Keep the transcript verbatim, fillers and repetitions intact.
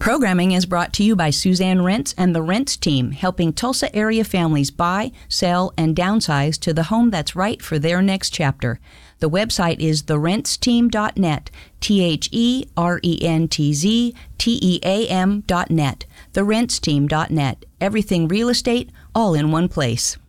Programming is brought to you by Suzanne Rents and the Rents team, helping Tulsa area families buy, sell, and downsize to the home that's right for their next chapter. The website is the rents team dot net, T H E R E N T Z T E A M dot net, the rents team dot net. Everything real estate, all in one place.